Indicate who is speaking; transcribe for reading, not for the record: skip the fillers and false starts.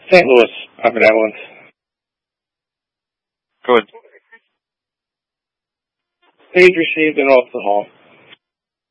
Speaker 1: St. Louis benevolence.
Speaker 2: Good.
Speaker 1: Page received and off the hall.